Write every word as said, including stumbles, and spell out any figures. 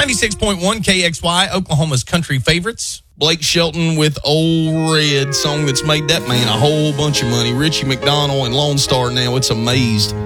ninety-six point one K X Y, Oklahoma's country favorites. Blake Shelton with Old Red, song that's made that man a whole bunch of money. Richie McDonald and Lone Star now, it's Amazed.